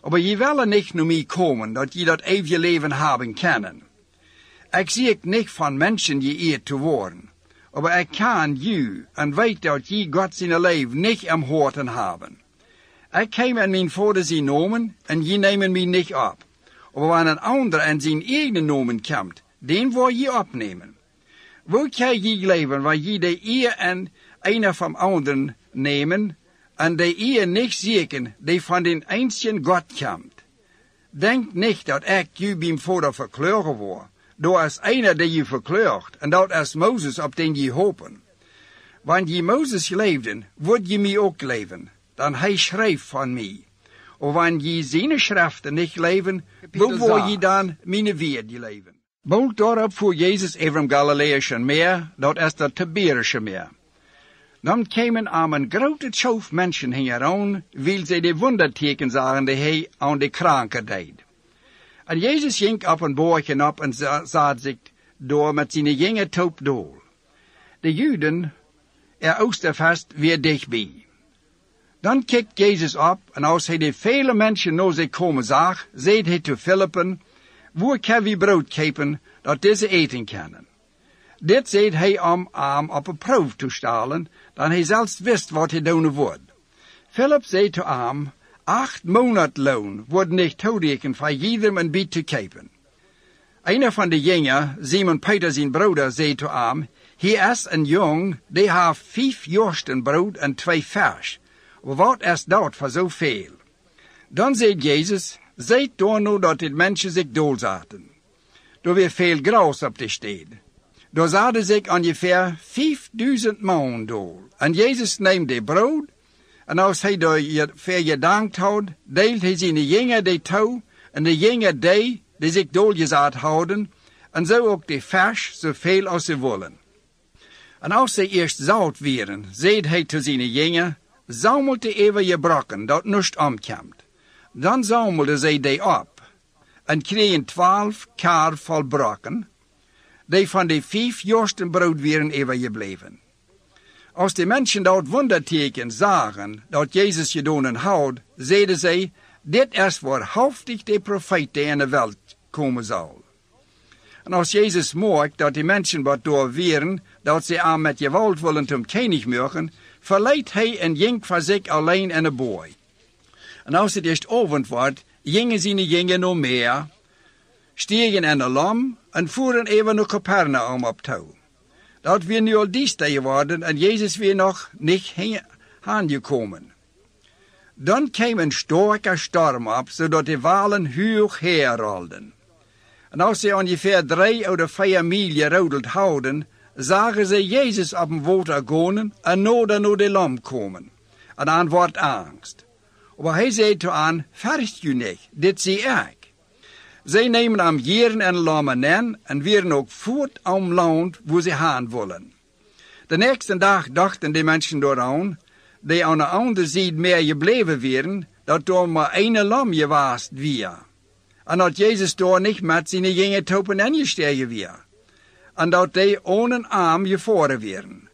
Aber je willen nicht naar mij komen, dat je dat eeuwige leven hebben kennen. Ik zie niet van mensen je eer te worden, aber ik kan je en weet dat je God zijn leven niet am horten hebben. Ik kwam in mijn vader zijn nomen en je nemen mij niet op. Aber wanneer een ander in zijn eigen nomen komt, den wil je opnemen. Hoe kan je leven waar je de eer en een van anderen nemen en de eer niet zieken die van den einzigen God komt? Denk niet dat ik je bij vader verkleuren word. Door is einer die je verkleurt, en dat is Mozes op den je hopen. Wanneer je Mozes leefden, wordt je mij ook leven, dan hij schreef van mij. Of wanneer je zijn schriften niet leven, hoe wil je dan mijn woord leven? Bald daarop voer Jezus over het Galileische meer, dat is het Tiberische meer. Dan kwamen aan een grote schof mensen hieraan, wil zij de wonderteken zagen die hij aan de kranken deed. En Jezus ging op een boortje op en zat zich door met zijn jonge toop dool. De Juden, Oosterfest, weer dichtbij. Dan kijkt Jezus op en als hij de vele mensen naar zich komen zag, zei hij te Philippen, waar kan we brood kopen, dat deze eten kunnen? Dit zei hij om op een proef te stellen, dan hij zelfs wist wat hij doen wordt. Philip zei te hem, 8 maandloon wordt niet toerekend voor iedereen een beetje te kopen. Einer van de jongen, Simon Peter zijn broeder, zei te hem, hier is een jong, die heeft 5 jorsten brood en 2 vers. Wat is dat voor zoveel? Dan zei Jezus, zijt door nu dat de mensen zich doorzaten. Er weer veel gras op de stad. Daar zaten zich ongeveer 5000 man door. En Jezus neemt de brood, en als hij daar gedankt had, deelt hij zijn jongen die toe, en de jongen die zich doorgezet houden, en zo ook de vers, zoveel als ze willen. En als ze eerst zout waren, zei hij te zijn jongen, zamelde even je brokken, dat niets omkomt. Dan zamelden zij die op, en kregen 12 kar vol brokken, die van de 5 jorsten brood waren even gebleven. Als de mensen dat wonderteken zagen, dat Jezus gedaan had, zeiden zij, dit is waarhaftig de profeet die in de wereld komen zal. En als Jezus merkt dat de mensen wat door waren, dat ze aan met geweld willen om koning mogen, verleidt hij en ging voor zich alleen in een boy. En als het eerst avond wordt, gingen zijn jongen nog meer, stiegen in de lam en voeren even naar Capernaum op touw. Dat weer nu al dienst geworden en Jezus weer nog niet aangekomen. Dan kwam een sterke storm op, zodat de walen hoog herrolden. En als ze ongeveer 3 of 4 mijl gerodeld houden, zagen ze Jezus op een water gaan en naar de lam komen. En dan wordt angst. Maar hij zei te aan, verst u niet, dit zie ik. Zij nemen am jaren en lammen in en weer ook voort om land waar ze gaan willen. De nächste dag dachten de mensen eraan, die aan de andere zijde meer gebleven waren, dat er maar 1 lam gewaast weer. En dat Jezus daar niet met zijn jonge topen ingestegen weer. En dat die ohne arm gevaren waren.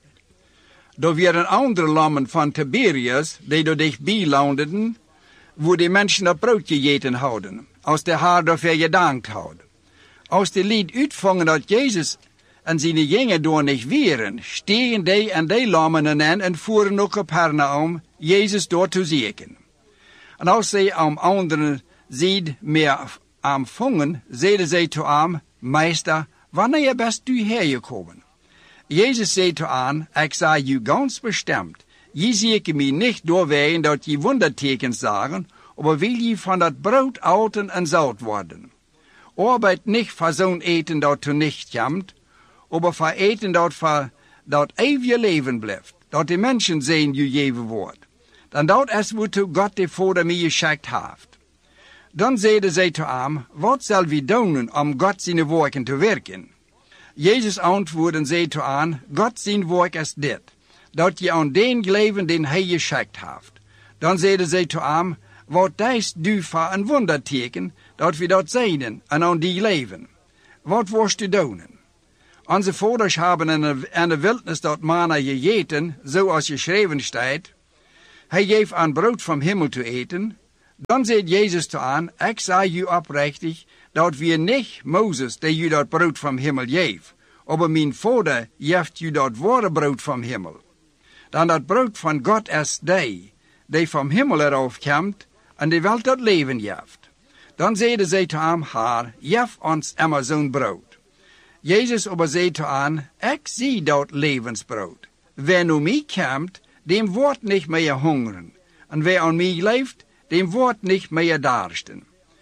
Er waren andere lammen van Tiberius, die er dichtbij landden, waar de mensen dat brood gegeten hadden, als de haar daarvoor gedankt had. Als de lied uitvangen dat Jezus en zijn jongen door niet waren, stegen die en die lammen in en voeren naar Capernaum, Jezus door te zieken. En als zij aan andere zijde meer aanvangen, zeiden zij te hem, meester, wanneer best u hergekomen? Jezus zei te aan, ik zei u ganz bestemd, je zieke mij niet doorwegen dat je wondertekens zagen, maar wil je van dat brood eten en zout worden. Arbeid niet voor zo'n eten dat er niet komt, maar voor eten dat voor dat eeuwige leven blijft, dat de mensen zijn je geven wordt. Dan dat is wat God de Vader mij geschikt heeft. Dan zeiden zij te hem, wat zal we doen om God zijn werken te werken? Jezus antwoordde en zei te aan, God zijn werk is dit, dat je aan den geloven den hij geschikt heeft. Dan zeiden zij te hem, wat is du voor een wonderteken, dat we dat zeiden en aan die leven? Wat worst u doen? Onze vaders hebben in de wildnis dat manna gegeten, zoals geschreven staat. Hij geeft aan brood van hemel te eten, Dan zei Jezus te aan, ik zei u oprechtig, dat weer niet Mozes die u dat brood van hemel geeft, aber mijn vader geeft u dat ware brood van hemel. Dan dat brood van God is die van hemel eraf komt, en die wel dat leven geeft. Dan zeiden zij te hem, Heer, geef ons immer zo'n brood. Jezus aber zei te aan, ik zie dat levensbrood. Wer nu mij komt, dem wordt niet meer hongeren. En wer aan mij leeft, dem wordt niet meer darsten.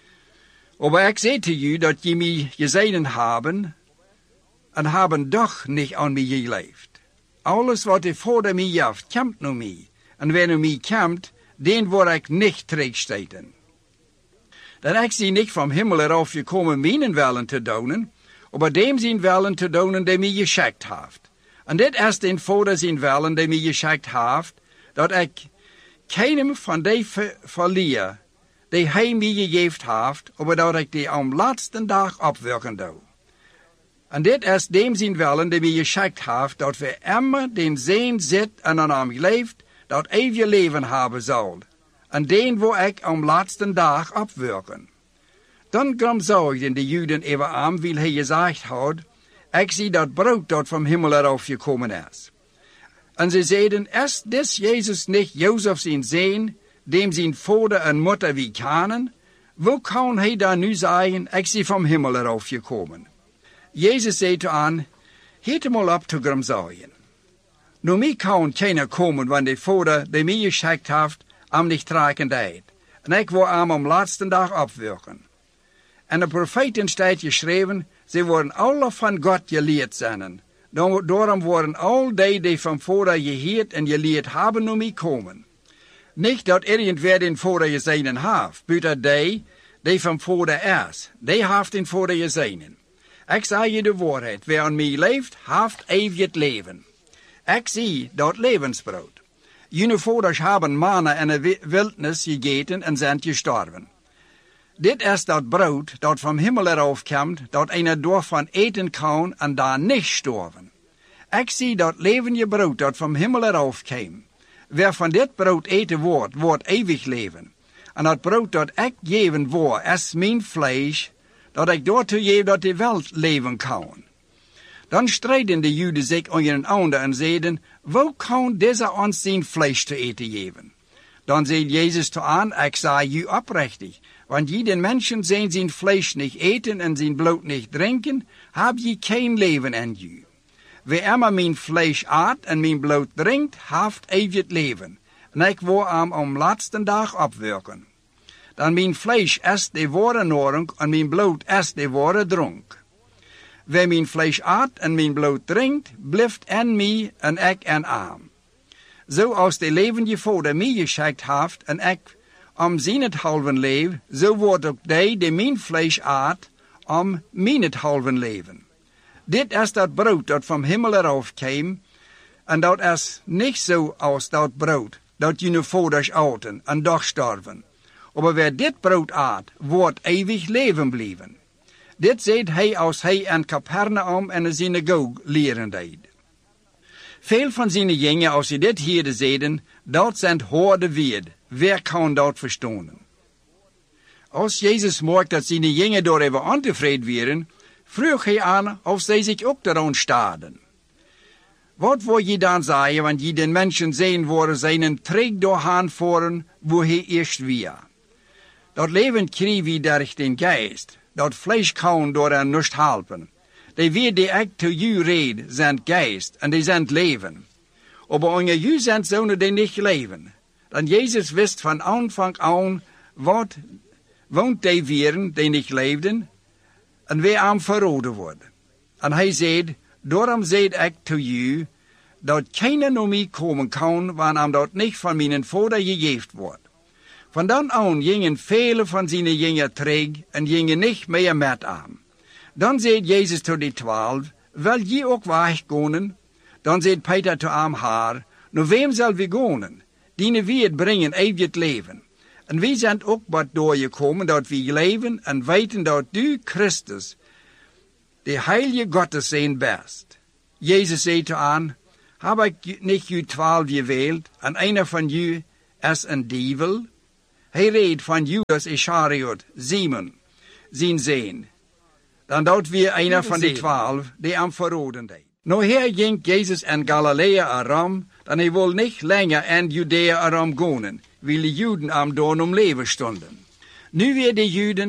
Aber ik zei te u dat je mij gezeten hebben, en hebben doch niet aan mij geleefd. Alles wat de Vader mij geeft, komt nu mij. En wer nu mij komt, den word ik niet terugsteken. Dan ik zie niet van hemel eraf gekomen mijn willen te doen, aber dem zijn willen te doen die mij geschikt heeft. En dit is den Vader zijn willen die mij geschikt heeft, dat ik keinem van die verlier, die hij mij gegeven heeft, aber dat ik die am laatste dag opwerken doe. En dit is dem zijn willen die mij geschikt heeft, dat we immer den zeen zit en aan hem leeft, dat eeuwige leven hebben zal. En den wo ik am laatste dag opwerken. Dan gramzorgden de Juden even aan, wil hij gezegd had, ik zie dat brood dat van hemel eraf gekomen is. En ze zeiden, is dit Jezus niet Jozef zijn zoon, dem zijn vader en moeder wie kennen? Hoe kan hij dan nu zeggen, ik zie van hemel eraf gekomen? Jezus zei te aan, heet hem al op te gramzorgen. Nu mij kan keiner komen, want de vader die mij geschikt heeft, am niet trekken deed. En ik wil am laatste dag opwerken. En de profeten staat geschreven, ze worden alle van God geleerd zijn. Daarom worden al die van vader gehoord en geleerd hebben nu mij komen. Niet dat irgendwer den vader gezien heeft, buiten die van vader is. Die heeft den vader gezien. Ik zeg je de waarheid, wie aan mij leeft, heeft eeuwig leven. Ik zie dat levensbrood. Jullie vaders hebben manna in de wildnis gegeten en zijn gestorven. Dit is dat brood dat van hemel eraf komt, dat een daarvan eten kan en daar niet sterven. Ik zie dat levende brood dat van hemel eraf komt. Wer van dit brood eten wordt, wordt eeuwig leven. En dat brood dat ik geven word, is mijn vlees, dat ik daartoe geef dat de wereld leven kan. Dan strijden de Joden zich ondereinander en zeiden, hoe kan deze ons zijn vlees te eten geven? Dan zei Jezus te aan, ik zei u oprechtig, want je den mensen zijn vlees niet eten en zijn bloed niet drinken, heb je geen leven in u. Wie immer mijn vlees eet en mijn bloed drinkt, heeft eeuwig leven. En ik wil hem om laatste dag opwerken. Dan mijn vlees is de ware nahrung en mijn bloed is de ware dronk. Wie mijn vlees eet en mijn bloed drinkt, blijft in mij en ik in hem. Zoals de levende Vader mij geschikt heeft en ik om zijnenthalven leef, zo wordt ook die mijn vlees eet, om mijnenthalven leven. Dit is dat brood dat van hemel eraf kwam, en dat is niet zo als dat brood dat jullie vaders aten en doch sterven. Maar wer dit brood eet, wordt eeuwig leven blijven. Dit zei hij als hij in Capernaum in de synagoge leren deed. Veel van zijn jongen, als ze dit hier zeiden, dat zijn hoorde woorden. Wer kan dat verstaan? Als Jezus merkt dat zijn jongen door even ontevreden waren, vroeg hij aan of zij zich ook daaraan staden. Wat wil je dan zeggen, want je den mensen zien worden zijn terug doorgaan voeren, wo hij eerst was? Dat leven krijg we door den geest. Dat vlees kan door hen niet helpen. Die weer die ik te u red, zijn geest en die zijn leven. Maar onder u zijn zonen die niet leven. Dan Jezus wist van aanvang aan wat woont die wieren die niet leefden en wie aan verroden worden. En hij zei, daarom zei ik te u, dat keiner naar mij komen kan, wanneer dat niet van mijn vader gegeven wordt. Van dan aan gingen vele van zijn jongeren terug en gingen niet meer met hem. Dan zei Jezus tot de 12, wil je ook weggaan? Dan zei Peter tot hem, Heer, naar wem zal we gaan? Die weer brengen eeuwig leven. En wij zijn ook wat doorgekomen dat we leven en weten dat u, Christus, de heilige Gottes zijn best. Jezus zei te aan, heb ik niet u 12 gewählt en einer van u is een dievel? hij reed van Judas Iscariot, Simon, zijn zoon. Dan dat weer einer van de 12, die am verroden deed. Nou her ging Jezus en Galilea aram, dan hij wil niet langer en Judea aram gaan, wil de Juden am door om leven stonden. Nu weer de Juden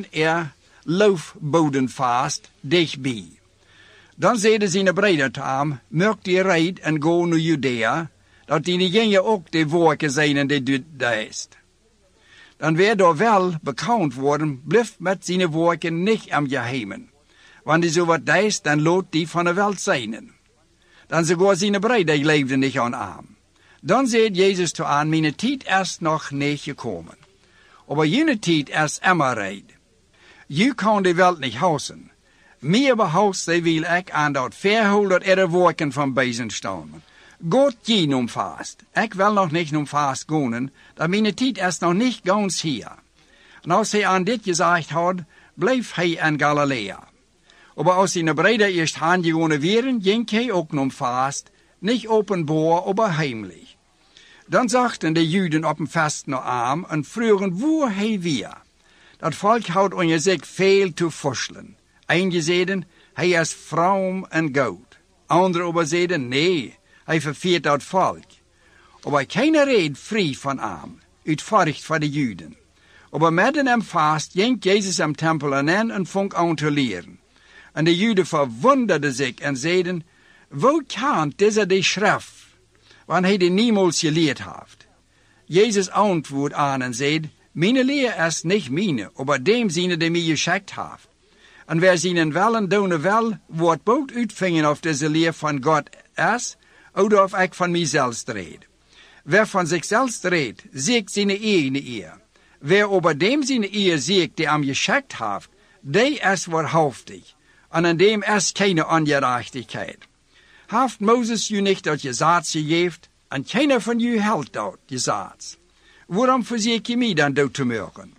loofboden vast, dichtbij. Dan zeiden zijn broeder te hem, maak die reid en go naar Judea, dat die gingen ook de werken zijn en de deist. Dan werd er wel bekend worden, blijf met zijn werken niet am geheimen. Want die zo wat deist, dan loot die van de welt zijn. Dan sogar zijn broeder leefden niet aan hem. Dan zei Jezus te hem, mijn tijd is nog niet gekomen. Aber jene tijd is immer reid. Je kan de welt niet huizen. Meer behoud zij wil ik aan dat verhool dat werken van bezen staan. God je noem vast. Ik wil nog niet noem vast gaan, dat mijn tijd is nog niet gans hier. En als hij aan dit gezegd had, bleef hij in Galilea. Aber als zijn broeder eerst aangegaan waren, ging hij ook noem vast, niet openbaar, aber heimlich. Dan zachten de Juden op een fest naar hem en vroegen waar hij weer. Dat volk houdt onder zich veel te vorstelen. Eén zeiden, hij is vroom en goed. Anderen aber zeiden, nee, hij verveert dat volk. Aber keiner reed vrij van hem, uit furcht voor de Juden. Aber midden hem vast ging Jezus am tempel aan en vong aan te leren. En de Juden verwonderden zich en zeiden, wo kan deze de schrift, want hij die niemals geleerd heeft? Jezus antwoordt aan en zei, mijn leer is niet mijne, aber dem zijne die mij geschickt heeft. En wer zijn willen doen wil, wordt boot uitvingen of deze leer van God is, oder of ik van mijzelf red. Wer van zichzelf redt, ziet zijn eigen eer. Wer over dem zijn eer ziet die hem geschickt heeft, die is waarhaftig. En aan dem is keine ongerechtigheid. Heeft Mozes u niet dat gezaad gegeven, en keiner van u houdt dat gezaad. Waarom verzeker je mij dan dood te maken?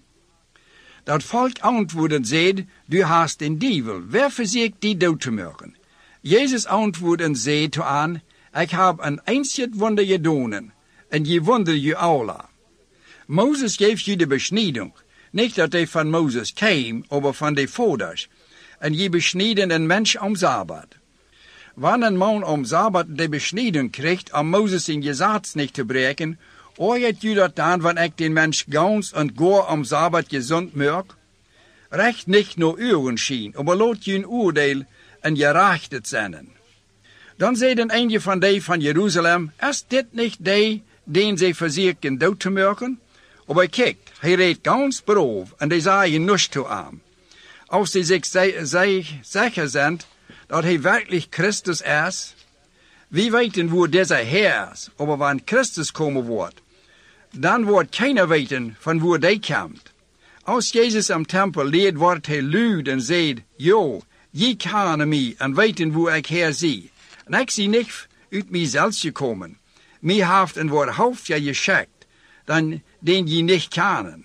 Dat volk antwoordend zei, du hast den dievel, wer verzekert die dood te maken? Jezus antwoordend zei te aan, ik heb een einzig wonder gedaan, en je wonder je alla. Mozes geeft je de besnijding, niet dat hij van Mozes kwam, maar van de vaders, en je besnijden een mens om Sabbat. Wanneer een man om Sabbat de besnijding krijgt, om Mozes in gezaad niet te breken, ooit je dat dan, wanneer ik den mens gans en goor om Sabbat gezond maak? Recht niet naar uren schien, maar laat je een oordeel en gerechtigd zijn. Dan zeiden een van die van Jeruzalem, is dit niet die, den zij verzekeren dood te maken? Maar kijk, hij reed gans braaf en die zeiden niets te hem. Als die zich zeker zijn dat hij werkelijk Christus is, wie weten waar deze Heer is, maar wanneer Christus komen wordt, dan wordt keiner weten van waar die komt. Als Jezus am tempel leert, wordt hij luid en zegt, jo, je kennen mij en weten waar ik Heer zie. En ik zie niet uit mijzelf gekomen. Mij heeft een woord ja geschikt, dan den je niet kennen.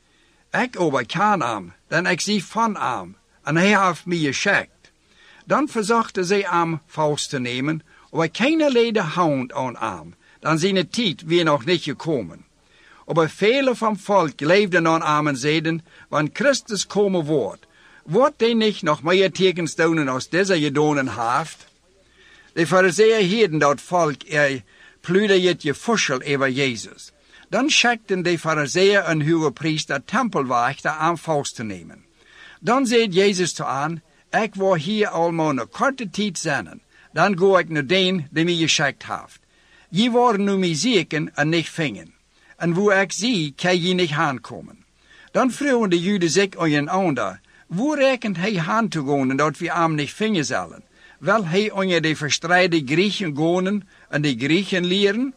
Ik aber ken hem, dan ik zie van hem, en hij heeft mij geschikt. Dan verzochten zij hem vast te nemen, maar keiner leed de hand aan hem, dan zijn tijd weer nog niet gekomen. Maar vele van volk leefden aan hem en zeiden, wanneer Christus komen wordt hij niet nog meer tekens doen als deze gedaan heeft? De Farizeeën hielden dat volk plüde je fuschel over Jezus. Dan schickten de Farizeeën een hoge priester tempelwachter aan vast te nemen. Dan zei Jezus te aan, ik wil hier al maar een korte tijd zijn, dan ga ik naar den die mij geschikt heeft. Je worden nu mij zieken en niet vingen. En waar ik zie, kan je niet aankomen. Dan vroegen de Juden zich aan een ander, waar rekent hij aan te gaan dat we hem niet vingen zullen? Wil hij onder de verstrijde Griechen gaan en de Griechen leren?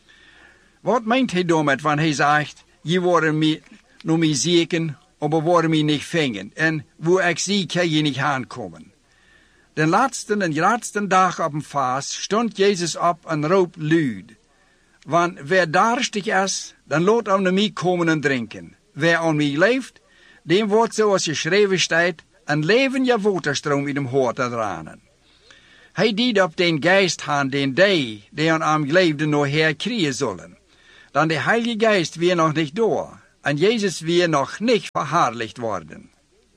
Wat meent hij daarmee wanneer hij zegt, je worden nu mij zieken, maar worden mij niet vingen. En waar ik zie, kan je niet aankomen. De laatste dag op een vaas stond Jezus op en roep luid. Want wer darstig is, dan laat hem naar mij komen en drinken. Wer aan mij leeft, dem wordt zoals geschreven staat, een levende waterstroom in hem hart te dranen. Hij diet op den geest aan den die aan hem leefden nog herkrijgen zullen. Dan de Heilige Geest weer nog niet door. en Jezus weer nog niet verhaarlicht worden.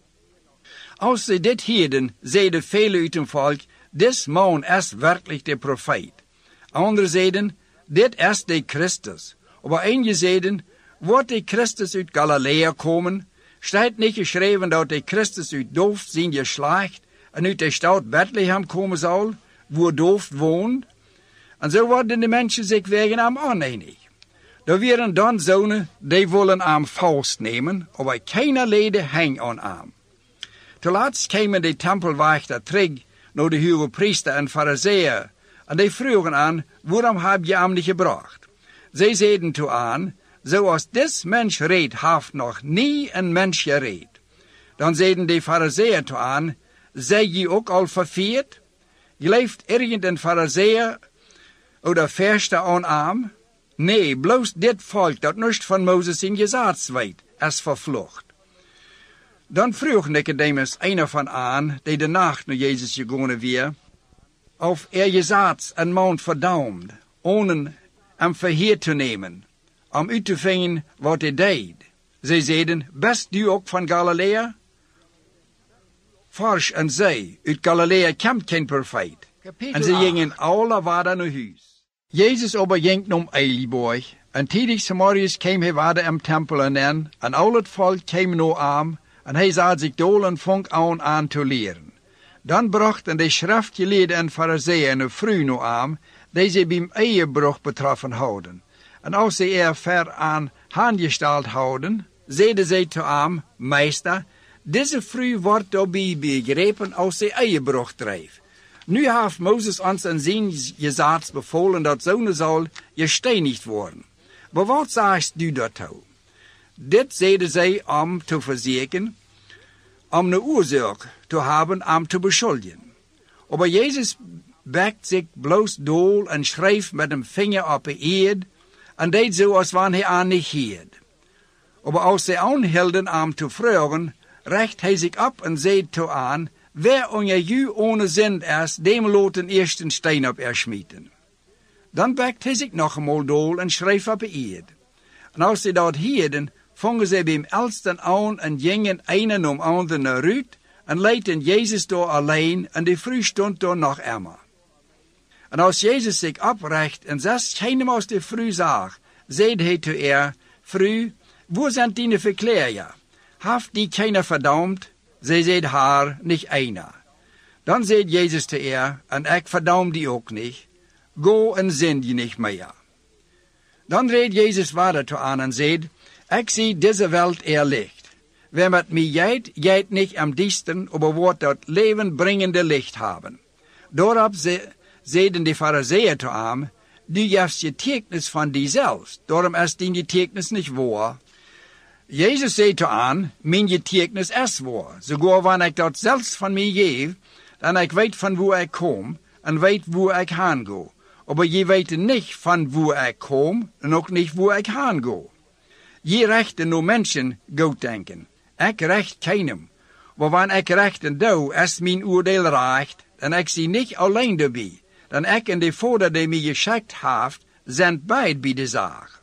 Als ze dit hielden, zeiden velen uit het volk, dit man is werkelijk de profeet. Anderen zeiden, dit is de Christus. Maar eenigen zeiden, wordt de Christus uit Galilea komen? Staat niet geschreven dat de Christus uit Dooft zijn geslacht en uit de stad Bethlehem komen zal, waar Dooft woont? En zo worden de mensen zich wegen hem oneenig. Er waren dan zonen die willen hem vastnemen, maar keiner leden hang aan hem. Te laatst kwamen de tempelwachter terug naar de hoge priester en fariseeën, en die vroegen aan, waarom heb je hem niet gebracht? Zij zeiden toe aan, zoals dit mens reed, heeft nog nie een mens gereed. Dan zeiden de fariseeën toe aan, zij je ook al verveerd? Gelooft irgend een fariseer oder verste aan hem? Nee, bloos dit volk dat niet van Mozes in gezag weet, is vervlocht. Dan vroeg Nicodemus een van aan, die de nacht naar Jezus gegaan weer, of gezag een man verdampt, ohne hem verheer te nemen, om uit te vinden wat hij deed. Zij zeiden, best u ook van Galilea? Forsch en zei, uit Galilea komt geen profeet. En ze gingen alle wader naar huis. Jezus aber ging om Eiliborg, en tidig morgens kwam hij wader im tempel en al het volk kwam naar hem, en hij zat zich dol en vong aan te leren. Dan brachten de schriftgeleerden en fariseeën een vrouw naar hem, die ze bij eiebrug betroffen houden. En als ze ver aan aangesteld houden, zeiden zij te hem, meester, deze vrouw wordt daarbij begrepen als ze eiebrug drijft. Nu heeft Mozes ons in zijn gezag bevolen dat zonen zal gesteinigd worden. Maar wat zegt u daartoe? Dit zeiden zij om te verzekeren, om een oorzaak te hebben om te beschuldigen. Maar Jezus bekt zich bloos dol en schreef met een vinger op de eerd en deed zo als wanneer hij aan niet hield. Maar als zij aanhielden om te vragen, recht hij zich op en zei toe aan, wer onder u ohne zin is, dem laten eerst een steen op smeten. Dan bekt hij zich nog eenmaal dol en schreef op de eerd. En als zij dat hielden, vongen zij bij hem elsten aan en gingen een om ander naar uit en leidden Jezus door alleen en de vrouw stond door nog immer. En als Jezus zich oprecht en zelfs geen als de vrouw zag, zeide hij te haar, vrouw, waar zijn die verkleerja? Heeft die keiner verdampt? Zij zei haar, niet einer. Dan zei Jezus te haar, en ik verdam die ook niet, go en zin je niet meer. Dan reed Jezus verder toe aan en zei, ik zie deze wereld licht. Wer met mij jijt niet am dichtsten, maar wordt dat levenbrengende licht hebben. Daarop zeiden de fariseeën toe hem, du geeft je tekens van diezelfs, daarom is die getekens niet waar. Jezus zei toe aan, mijn getekens is waar, sogar wanneer ik dat zelfs van mij geef, dan ik weet van waar ik kom en weet waar ik heen ga. Maar je weet niet van waar ik kom en ook niet waar ik heen ga. Je rechten naar mensen goed denken. Ik recht keinem. Maar wanneer ik rechten doe, is mijn oordeel recht en ik zie niet alleen daarbij. Dan ik en de Vader die mij geschikt heeft, zijn beide bij de zaak.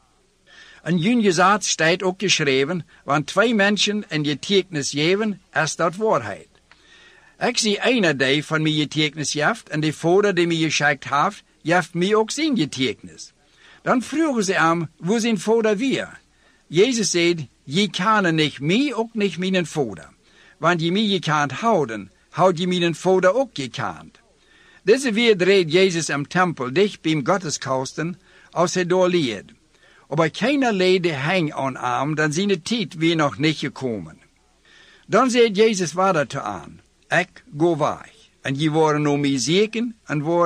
En jun gezag staat ook geschreven, want twee mensen een getekens geven, is dat waarheid. Ik zie einer die van mij getekens geeft, en de Vader die mij geschikt heeft, geeft mij ook zijn getekens. Dan vroegen ze hem, wo zijn Vader weer? Jezus zei, je kan niet mij, ook niet mijn Vader. Want je mij gekend houden, houd je mijn Vader ook gekend. Deze weer reed Jezus im tempel dicht beim Gotteskosten, als hij daar leerde. Maar keiner leden hang aan hem, dan zijn de tijd weer nog niet gekomen. Dan zei Jezus verder te aan, ik go weg, en je worden naar mij zieken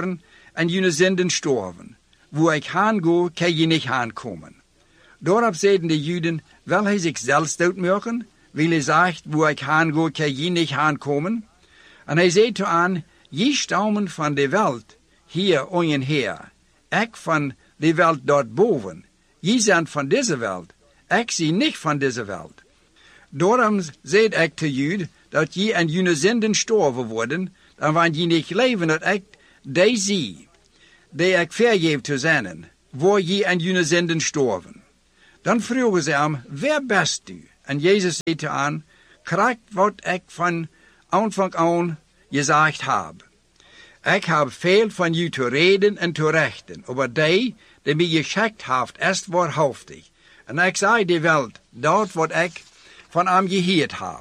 en jullie zinden storven. Waar ik heen go, kan je niet heen komen. Daarop zeiden de Juden, wil hij zichzelf doodmaken? Wil hij zegt, waar ik heen go, kan je niet heen komen? En hij zei te aan, je stammen van de wereld, hier ongeveer. Ik van de wereld dort boven. Je zijn van deze wereld. Ik zie niet van deze wereld. Daarom zei ik te Juden, dat je en jullie zinden storven worden, dan want je niet leven dat ik die zie, die ik vergeef te zijn, waar je en jullie zinden storven. Dan vroegen ze hem, wer best u? En Jezus zei te aan, krijgt wat ik van aanvang aan gezegd heb. Ik heb veel van u te reden en te rechten, aber die mij geschickt heeft, is waarhaftig. En ik zei de wereld dat wat ik van hem gehoord heb.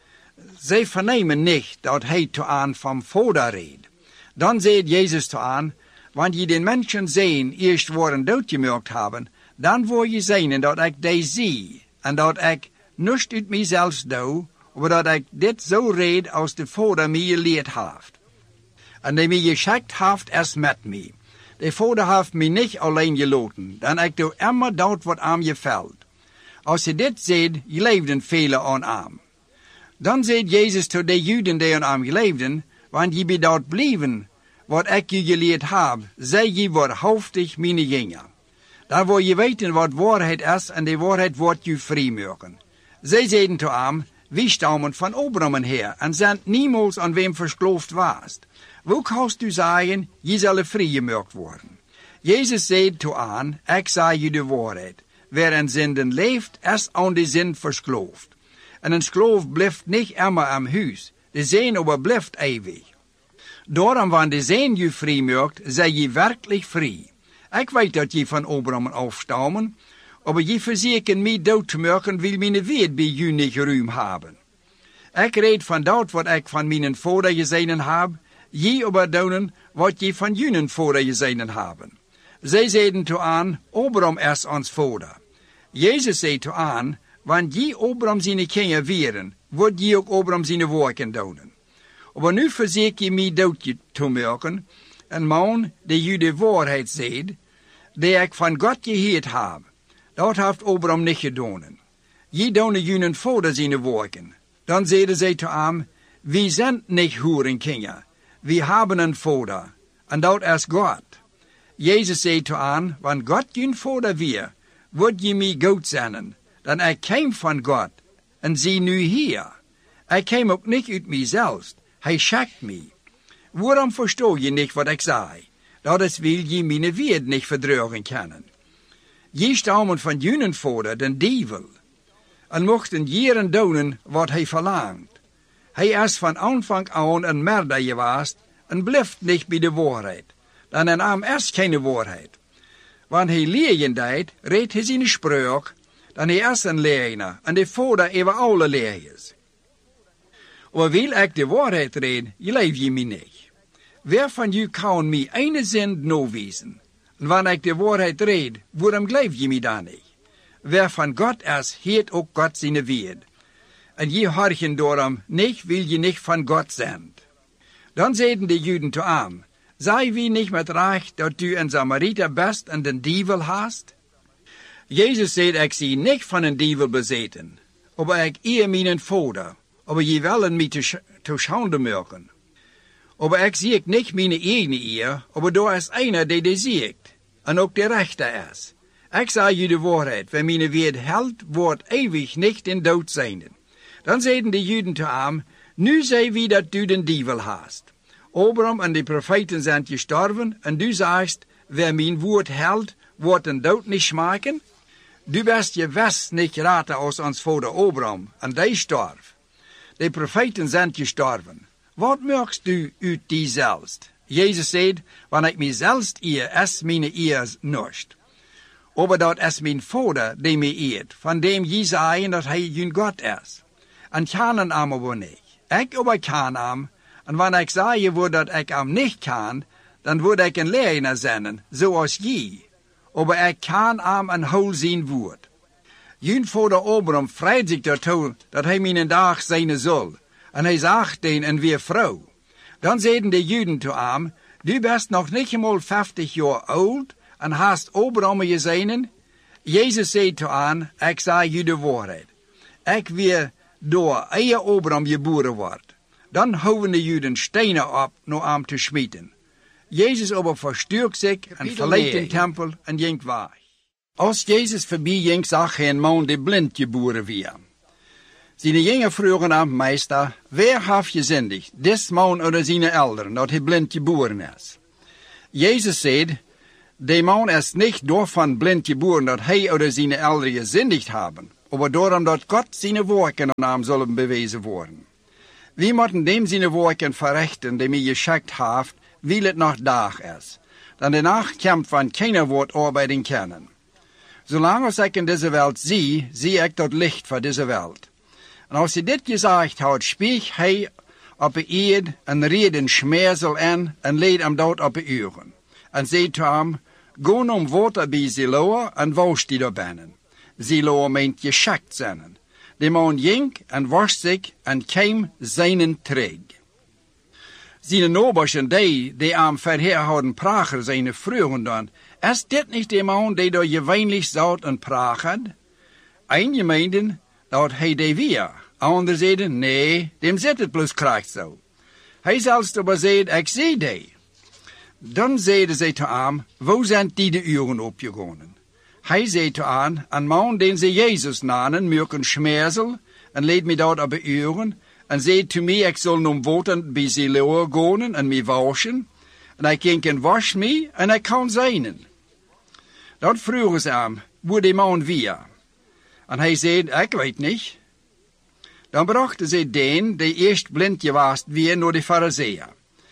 Zij vernemen niet dat hij te aan van Vader redt. Dan zei Jezus te aan, wanneer je den mensen zien eerst worden doodgemaakt hebben, dan word je zien dat ik die zie, en dat ik niets uit mijzelf doe, maar dat ik dit zo red als de Vader mij geleerd heeft. En die mij geschikt heeft is met mij. De Vader heeft mij niet alleen gelaten, dan ik doe immer dat wat aan je valt. Als je dit ziet, geleefden velen aan hem. Dan zei Jezus tot de Juden die aan hem geleefden, want je bij dat blijven, wat ik je geleerd heb, zij je waarhaftig mijn jongeren. Dan wil je weten wat waarheid is, en de waarheid wordt je vrijmaken. Zij zeiden tot hem, wie stammen van Abraham her, en zijn niemals aan wem verskloofd was. Hoe kannst u zeggen, je zal vrijgemaakt worden? Jezus zei tot hen, ik zei je de waarheid. Wer in zinden leeft, is aan de zin verskloofd. En een sloof blijft niet immer am huis, de zin aber blijft eeuwig. Daarom, wanneer de zin je vrijmaakt, zij je werkelijk vrij. Ik weet dat je van Abraham afstammen, aber je verzekert mij dood te maken, wil mijn weet bij je niet ruim hebben. Ik red van dat wat ik van mijn vader gezien heb, je aber doen wat je van jullie vader gezien hebben. Zij zeiden toe aan, Abraham is ons vader. Jezus zei toe aan, wanneer je Abraham zijn kinderen weren, wordt je ook Abraham zijn werken doen. Maar nu verzeker je mij dood te maken, en man, die je de waarheid zegt, die ik van God gehoord heb. Dat heeft Abraham niet gedaan. Je doen jullie vader zijn werken. Dan zeiden zij te hem, we zijn niet hoerenkinderen. We hebben een vader, en dat is God. Jezus zei te hen, want God jullie vader weer, wordt je mij goed zenden. Dan ik kwam van God, en zie nu hier. Ik kwam ook niet uit mijzelf, hij schikt mij. Waarom verstoor je niet wat ik zei? Dat is wil je mijn woord niet verdragen kunnen. Je stammen van jullie vader, den duivel, en mochten jaren doen wat hij verlangt. Hij is van aanvang aan een merder geweest, en blijft niet bij de waarheid. Dan in hem is geen waarheid. Want hij leerjen deed, reed hij zijn spreuk, dan hij is een leraar, en de vader over alle leerjes. Maar wil ik de waarheid reden, leef je mij niet. Wer van jullie kan mij ene zin noewijzen? En wanneer ik de waarheid red, waarom geloof je mij dan niet? Wer van God is, heet ook God zijn woord. En je horchen daarom niet, wil je niet van God zijn. Dan zeiden de Juden te hem, zei wie niet met recht dat u een Samariter best en den duivel haast? Jezus zei, ik zie niet van een duivel bezeten, maar ik eer mijn vader, maar je willen mij te schande maken. Maar ik zie niet mijn eigen eer, maar daar is einer die ziet, en ook de rechter is. Ik zei je de waarheid, wenn mijn woord held, wordt eeuwig niet in dood zijn. Dan zeiden de Juden te hem, nu zei wie dat du den duivel haast. Abraham en de profeten zijn gestorven, en du zegt, wer mijn woord held, wordt den dood niet smaken? Du bist je west niet rater als ons vader Abraham, en die storf. De profeten zijn gestorven. Wat merkst du uit die zelfs? Jezus zei, wanneer ik mijzelf eer, is mijn eer niets. Maar dat is mijn vader die mij eert, van dem je zeggen dat hij jullie God is. En kennen hem aber niet. Ik aber ken hem, en wanneer ik zeggen word dat ik hem niet ken, dan word ik een leraar zijn, zoals je. Maar ik ken hem en hou zijn woord. Jullie vader Abraham vreit zich daartoe dat hij mijn dag zijn zal. En hij zegt den en weer vrouw. Dan zeiden de Juden te hem, du bist nog niet eenmaal 50 jaar oud, en hast Abraham gezien? Jezus zei te hen, ik zei je de waarheid. Ik weer door eer Abraham geboren wordt. Dan houden de Juden stenen op naar hem te smieten. Jezus aber verstuurt zich en verliet de tempel en ging weg. Als Jezus voorbij ging, zag hij een man die blind geboren weer. Zijn jongen vroegen hem, meester, wer heeft gezendigd, des man oder zijn ouderen, dat hij blind geboren is? Jezus zei, De man is nicht daarvan blind geboren dat hij oder zijn ouderen gezündigt hebben, aber daarom dat Gott zijn werken aan hem zullen bewezen worden. We moeten dem zijn werken verrichten, die mij geschickt heeft, weil het nog dag is. Dan de nacht komt van keiner woord arbeiden kunnen. Zolang als ik in deze wereld zie ik dat licht voor deze wereld. En als hij dit gezegd had, spreekt hij op de eed en reed een schmeersel aan en leed hem dood op de uren. En zei te hem, ga om water bij Siloa en was die daar binnen. Siloa meent geschikt zijn. De man ging en was zich en kwam zijnen terug. Zijn nabers en die hem verheer hadden prager zijn vroegen dan, is dit niet de man die daar gewöhnlich zout en prager? Eenigen meenden dat hij die weer. Anderen zeiden, nee, dem zit het plus kracht zo. Hij zelfs aber zeide, ik zie die. Dan zeiden zij te hem, wo zijn die de uren opgegaan? Hij zei te aan, een man den ze Jezus namen, merken schmeersel, en leed mij dat op de uren, en zei te mij, ik zal om water bij Siloa gaan en mij waschen, en hij ging en was mij, en hij kan zijnen. Dat vroegen ze hem, wo die man weer? En hij zei, ik weet niet. Dan brachten ze den, die eerst blind geweest weer, naar de Farizeeën.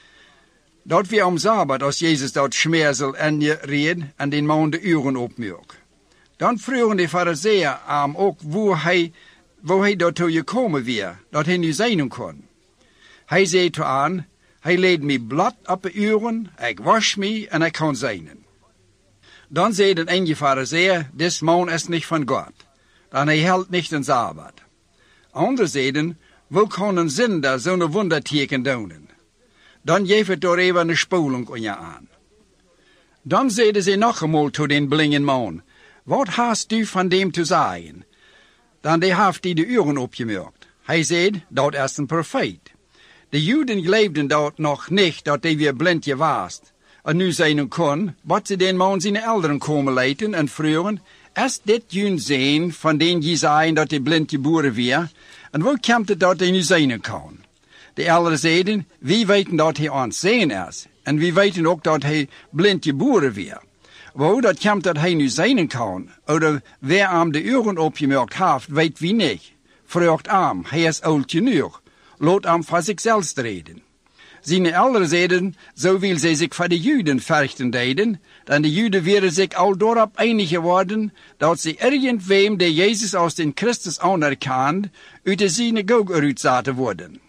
Dat weer om Sabbat, als Jezus dat schmeersel en je reed en den man de uren opmerk. Dan vroegen de Farizeeën hem ook wo hij daartoe gekomen weer, dat hij nu zijn kon. Hij zei te aan, hij leed mij blad op de uren, ik was mij en ik kan zijnen. Dan zeiden enige Farizeeën, des man is niet van God, dan hij hield niet een Sabbat. Anderen zeiden, wo kan een zinder zo'n wonderteken doen? Dan geef het door even een spoeling aan je aan. Dan zeiden ze nog eenmaal tot den blinde man, wat hast u van dem te zeggen? Dan die heeft hij de uren opgemerkt. Hij zei, dat is een profeet. De Joden geloofden dat nog niet, dat hij weer blind was. En nu zijn kon, wat ze den man zijn ouderen komen leiden en vroegen, is dit jullie zijn van den je zijn dat hij blind geboren weer? En hoe komt het dat hij nu zijn kan? De ouderen zeiden, we weten dat hij aan het zien is. En we weten ook dat hij blind geboren weer. Maar hoe dat komt dat hij nu zijn kan, of wer hem de uren opgemerkt heeft, weet wie niet. Vraagt hem, hij is oud genoeg. Laat hem voor zichzelf reden. Zijn ouderen zeiden, zo wil zij zich voor de Joden verrichten deden, dan de Joden werden zich al daarop einig geworden, dat ze irgendwem die Jezus als den Christus anerkend, uit de synagoge eruit zaten worden.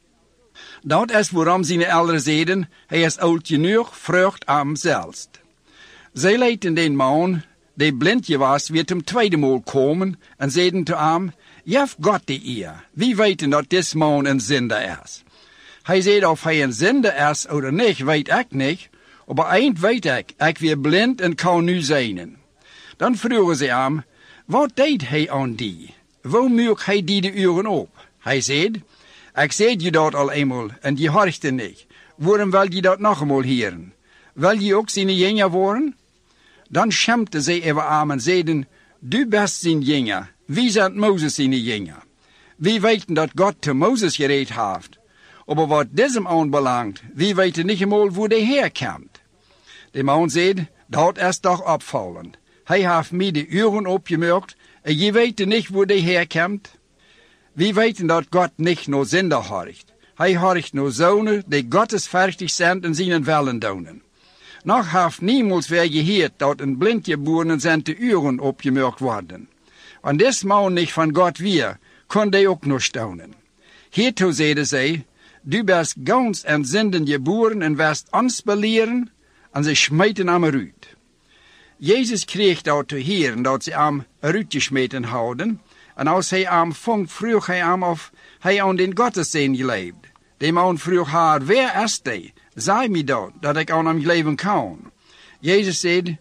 Dat is waarom zijn ouderen zeiden, hij is oud genoeg, vraagt hem zelfs. Zij lieten den man, die blind was, weer ten tweede maal komen en zeiden te hem, jef God de eer, wie weten dat dit man een zinder is. Hij zei of hij een zinder is of niet, weet ik niet, maar eind weet ik weer blind en kan nu zijn. Dan vroegen ze hem, wat deed hij aan die? Hoe merkt hij die de uren op? Hij zei, ik zei je dat al eenmaal en je hoorde niet. Waarom wil je dat nog eenmaal horen? Wil je ook zijn jenger worden? Dan schampten zij over hem en zeiden, du bent zijn jenger, wie zijn Mozes zijn jenger? Wie weten dat God te Mozes gereed heeft? Maar wat deze aanbelangt, wie weten niet eenmaal waar hij herkomt. De man zei, dat is toch opvallend. Hij heeft mij de uren opgemerkt en je weet niet waar hij herkomt. Wie weten dat God niet naar zinder horcht. Hij horcht naar zonen die godsvruchtig zijn en zijn willen doen. Nog heeft niemand weer gehoord dat een blindgeboren zijn te uren opgemerkt worden. En des man niet van God weer, kon hij ook nog staunen. Hiertoe zeiden zij, du bent gans en zinden geboren en wirst ons beleren, en ze smeten hem eruit. Jezus kreeg dat te horen dat ze hem eruit gesmeten houden, en als hij hem vond, vroeg hij hem of hij aan den Gotteszin geleefd. De man vroeg haar, wer is hij? Zei mij dat ik aan hem leven kan. Jezus zei,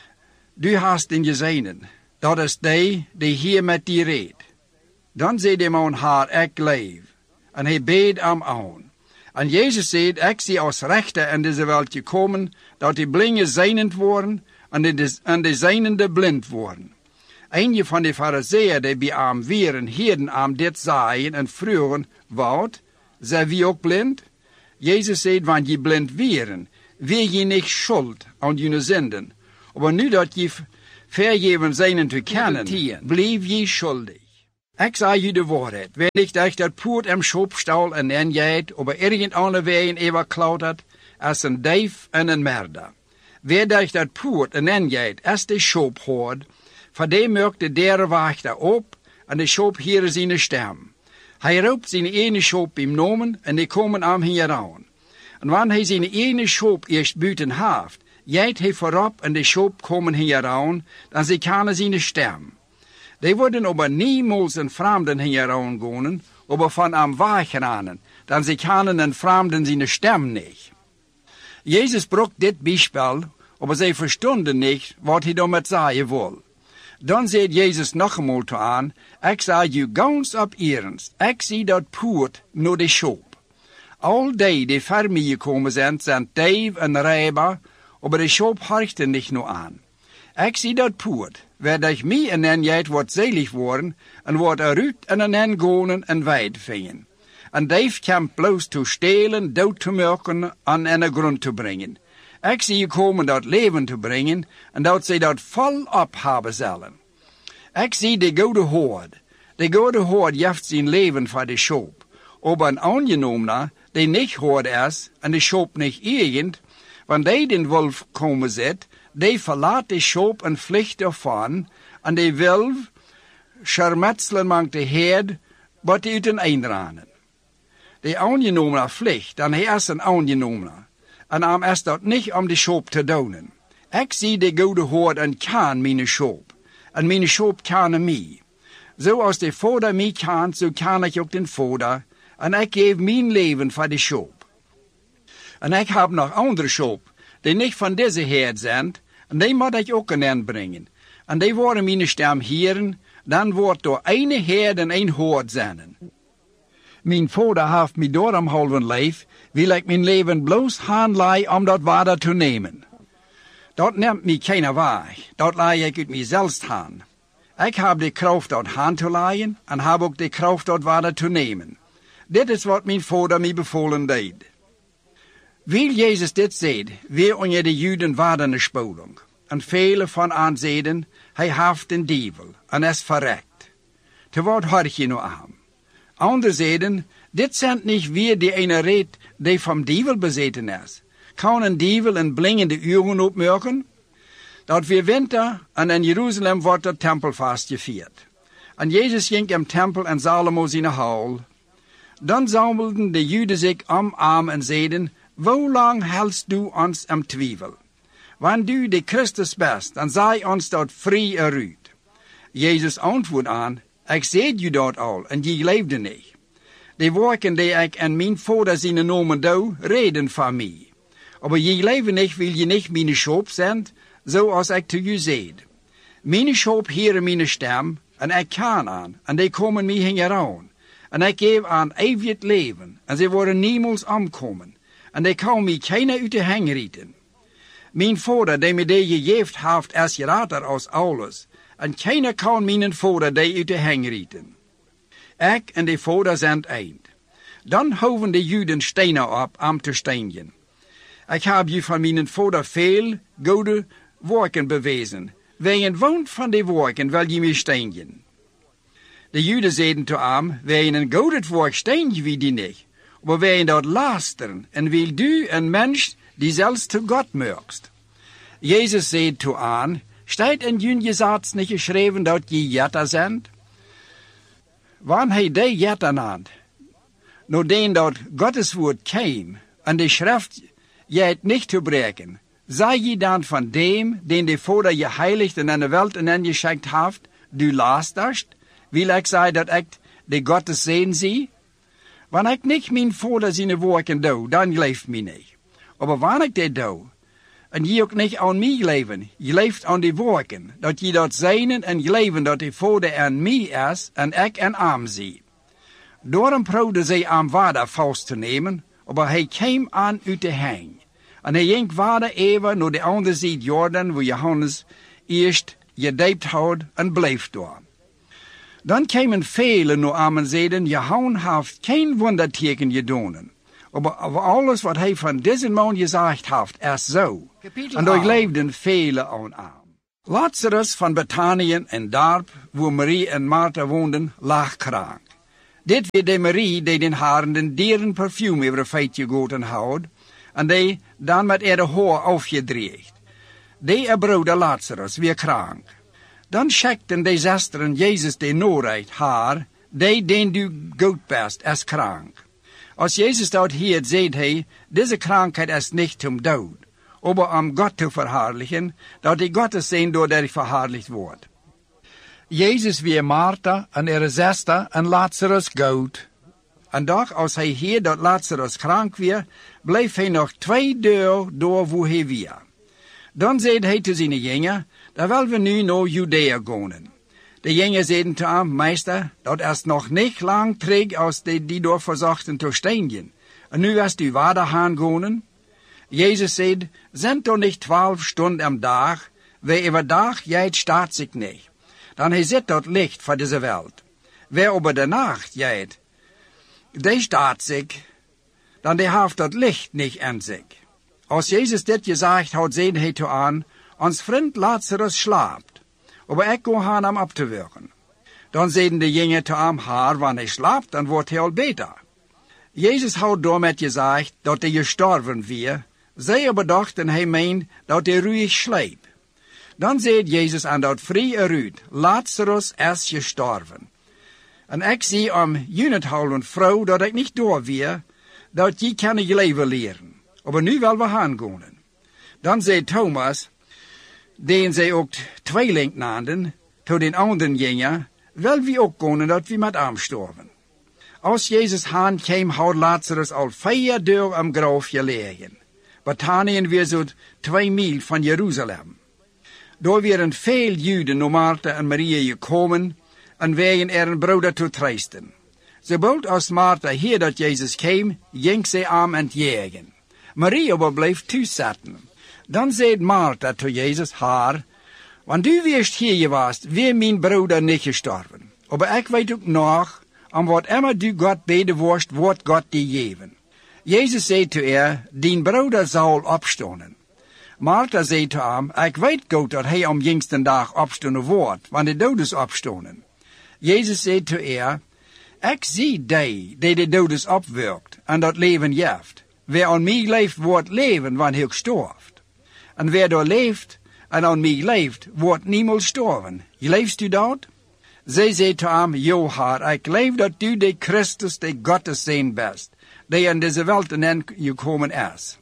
du hast den gezien, dat is die hier met die reed. Dan zei de man haar, ik leef. En hij beed hem aan. En Jezus zei, ik zie als rechter in deze wereld gekomen, dat die blinden zijnend worden en de zijnende blind worden. Een van de Farizeeën die bij hem waren, hielden hem dit zeggen en vroegen, wat, zijn wie ook blind? Jezus zei, wanneer je blind waren, weer je niet schuld aan jullie zinden, aber nu dat je vergeven zijn te kennen, bleef je schuldig. Ik zei je de waarheid, wenn ik dat poort em schopstal en en jeet, aber irgend andere wegen even klautert, als een dief en een merder. Wer dat poort en en jeet, als de schop hoort, voor die merkt de derde wachter op, en de schop hier zijn stem. Hij roept zijn ene schop im nomen, en die komen aan hier aan. En wanneer hij zijn ene schop eerst buiten heeft, jeet hij voorop en de schop komen hier aan, dan ze kennen zijn stem. Die worden aber niemals een vreemden hier aan gaan, aber van am wegrennen, dan ze kennen een vreemden zijn stem niet. Jezus bracht dit Beispiel, aber zij verstonden niet wat hij damit zeggen wil. Dan zei Jezus nog eenmaal toe aan, ik zeg je gans op eerens, ik zie dat poort naar de schop. Al die voor mij gekomen zijn dief en rijber, aber de schop horchten niet nog aan. Ik zie dat poort, waar durch mij en en jeet wordt zelig worden, en wordt eruit en en gonen en wijd vingen. En dief komt bloos te stelen, dood te maken en in de grond te brengen. Ik zie je komen dat leven te brengen, en dat zij dat volop hebben zullen. Ik zie de goede hoord. De goede hoord heeft zijn leven voor de schop. Aber een aangenomener, die niet hoord is, en de schop niet eigend, wanneer die den wolf komen zit, die verlaat de schop en vliegt ervan, en de wolf schermetselen mangt de herd, wat die uit een eindranen. De aangenomener vliegt, dan hij is een aangenomener. En am is dat niet om de schop te donen. Ik zie de goede hoord en kan mijn schop. En mijn schop kan mij. Zoals de vader mij kan, zo kan ik ook den vader. En ik geef mijn leven voor de schop. En ik heb nog andere schop, die niet van deze herd zijn. En die moet ik ook aan brengen. En die worden mijn stem hieren, dan wordt door een herd en een hoord zijn. Mijn vader heeft mij door om halven leef, wil ik mijn leven bloos handelen om dat waarde te nemen. Dat neemt mij keiner weg, dat leid ik uit mijzelf aan. Ik heb de kracht dat hand te leiden en heb ook de kracht dat waarde te nemen. Dit is wat mijn vader mij bevolen deed. Wil Jezus dit zegt, weer onder de Juden waren een spoling. En vele van aanzeden, hij heeft een dievel en is verrekt. Te wat hoor je nou aan? Anderen zeiden, dit zijn niet weer die ene reed die van dievel bezeten is. Kan een dievel een blingende uren opmerken? Dat weer winter en in Jeruzalem wordt de tempel vastgevierd. En Jezus ging im tempel en Salomo zijn hal. Dan zammelden de Juden zich om en zeiden, hoe lang helst du ons im twijfel? Wanneer du de Christus bent, dan zei ons dat vrij eruit. Jezus antwoordt aan, ik zei je dat al, en je leefde niet. De werken die ik en mijn vader zijn nomen doe, reden van mij. Aber je leven niet, wil je niet mijn schop zijn, zoals ik te je zei. Mijn schop heren mijn stem, en ik kan aan, en die komen mij hieraan. En ik geef aan eeuwig leven, en ze worden niemals omkomen. En die kan mij keiner uit de hang rieten. Mijn vader, die me die gegeven heeft, is groter als alles. En keiner kan mijn vader die uit de hang rieten. Ik en de vader zijn eind. Dan houden de Juden stenen op om te stenen. Ik heb je van mijn vader veel goede werken bewezen. Wegen woont van die werken wil je mij stenen. De Juden zeiden te hem, wegen een goede werk steen je wie die niet. Maar wegen dat lasteren en wil du een mens die zelfs te God merkst. Jezus zei te aan, staat in jullie Satz niet geschreven dat je jetter zijn? Wanneer hij die jetter naad, nadat dat Gottes woord kwam en de schrift je het niet te breken, zei je dan van dem, den de vader je heiligt en aan de wereld en geschenkt heeft, du lasterst? Wil ik zeggen dat ik de Gottes zegen zie? Wanneer ik niet mijn vader zijn werken doe, dan leeft mij niet. Maar wanneer ik dit doe, en je ook niet aan mij leven, je leeft aan die werken, dat je dat zijnen en je leven dat de vader aan mij is en ik aan hem zie. Daarom probeerde zij aan vader vast te nemen, maar hij kwam aan uit de hang. En hij ging vader even naar de andere zijde Jordan, waar Johannes eerst gedijpt had en bleef daar. Dan kwamen velen naar hem en zeiden, Johannes heeft geen wonderteken gedaan. aber alles wat hij van deze man gezegd heeft, is zo. En daar leefden velen aan hem. Lazarus van Bethanien, een dorp waar Marie en Martha woonden, lag krank. Dit weer de Marie die den haren den dieren perfume over een feitje goten houdt, en die dan met de haar afgedreigd. Die broeder Lazarus weer krank. Dan schekten de zusteren Jezus de noorheid haar, die den du goed best is krank. Als Jezus dat hier zegt hij, deze krankheid is niet om dood, aber om God te verherrlichen, dat die Gottes zijn door hij verherrlicht wordt. Jezus weer Martha en ihre zuster en Lazarus goed. En doch als hij hier dat Lazarus krank weer, bleef hij nog 2 dagen door waar hij weer. Dan zei hij te zijn jongen, dan willen we nu naar Judea gaan. De jongen zeiden te hem, meester, dat is nog niet lang terug als die door verzochten te stenigen. En nu was u water gaan. Jezus zei, zijn er niet 12 stunden am dag, wer over dag jijt staat zich niet. Dan hij zit dat licht voor deze wereld. Wer over de nacht jijt, die staat zich, dan die heeft dat licht niet in zich. Als Jezus dit gezegd had, zei hij te aan, ons vriend Lazarus slaapt, aber ik ga gaan hem op te werken. Dan zeiden de jongen te hem, haar, wanneer hij slaapt, dan wordt hij al beter. Jezus had daarmet gezegd dat hij gestorven weer, zij aber dachten hij meent dat hij ruhig sliep. Dan zei Jezus aan dat vrij eruit, Lazarus is gestorven. En ik zie om junethouden vrouw dat ik niet door weer, dat je kan je leven leren. Aber nu willen we gaan. Dan zei Thomas, den zij ook tweeling naamden, tot den anderen jongen, wil we ook gaan dat we met hem storven. Als Jezus haan kwam, had Lazarus al 4 dagen am graf gelegen. Bethanien weer zo'n 2 mijl van Jeruzalem. Daar waren veel Juden naar Martha en Maria gekomen en wegen een broeder te troosten. Zobald als Martha hier dat Jezus kwam, ging zij aan het jagen. Maria aber bleef thuis zitten. Dan zei Martha tot Jezus haar, want u wist hier geweest, weer mijn broeder niet gestorven. Aber ik weet ook nog, om wat immer du God beden worst, wordt God die geven. Jezus zei to haar, dien broeder zal opstonen. Martha zei to hem, ik weet goed dat hij om jongsten dag opstonen wordt, want de dodes opstonen. Jezus zei to haar, ik zie die de dodes opwerkt en dat leven jeft. Wer aan mij leeft, wordt leven, wanneer hij storft. En wer door leeft en aan mij leeft, wordt niemals storven. Leefst u dat? Zij zei te hem, jo haar, ik leef dat u de Christus, de Gottes zijn best, die in deze wereld in gekomen is.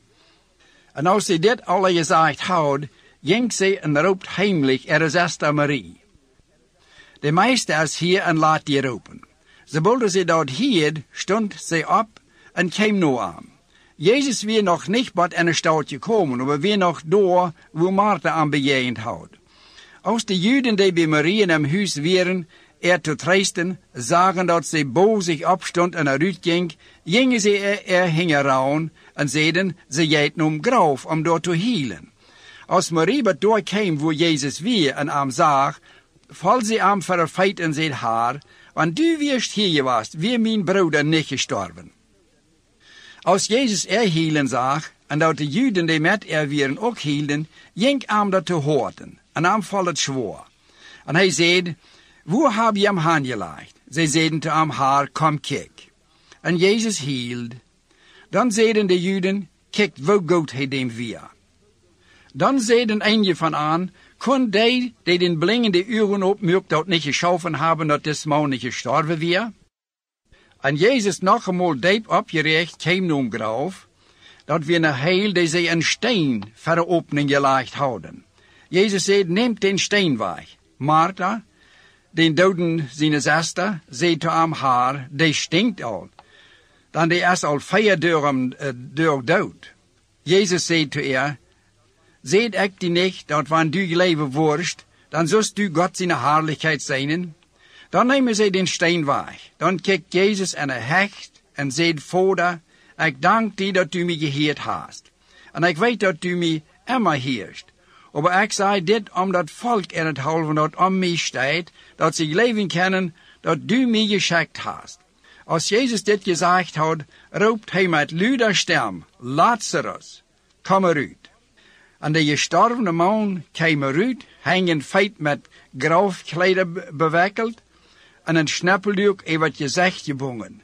En als zij dit alle gezegd houdt, ging zij en roept heimlich ihre zuster Marie. De meester is hier en laat die roepen. Zobald zij dat hier, stond zij op en kwam naar hem. Jezus weer nog niet bij een stad gekomen, maar weer nog door waar Martha aan bejegend houdt. Als de Juden die bij Marie in hem huis waren, te troosten, zagen dat zij boos zich opstond en eruit ging, gingen ze hingen rouwen en zeiden, ze jijt om graf om door te hielen. Als Marie wat doorkwam waar Jezus weer en hem zag, val ze hem voor een feit en zei haar, want du wierst hier geweest, weer mijn broeder niet gestorven. Als Jezus hielen zag, en dat de Juden die met waren ook hielden, ging hem dat te horen, en hem val het zwoer. En hij zei, waar heb je hem aangelegd? Zij zeiden te hem haar, kom kijk. En Jezus hield. Dan zeiden de Juden, kijk hoe goed hij dem weer. Dan zeiden een van aan, kon die den blingende uren opmerkt dat niet geschoven hebben dat des man niet gestorven weer? En Jezus nog eenmaal diep opgericht kwam naar graf, dat we een heel die zij een steen voor de opening gelegd houden. Jezus zei, neemt den steen weg. Martha, den doden zijn zuster, zei te hem haar, die stinkt al. Dan die is al 4 dagen dood. Jezus zei te haar, zeet ik die niet, dat wanneer du leven worst, dan zult du God zijn heerlijkheid zijn. Dan nemen zij den steen weg. Dan kijkt Jezus en hij hecht en zegt, Vader, ik dank die dat u mij geheerd hast. En ik weet dat u mij immer heerst. Maar ik zei dit om dat volk in het halve dat om mij staat, dat ze leven kennen, dat u mij geschikt hast. Als Jezus dit gezegd had, roept hij met luider stem, Lazarus, kom eruit. En de gestorvene man kwam eruit, hangend feit met grafkleider bewikkeld en een snappelduk over het gezicht gebonden.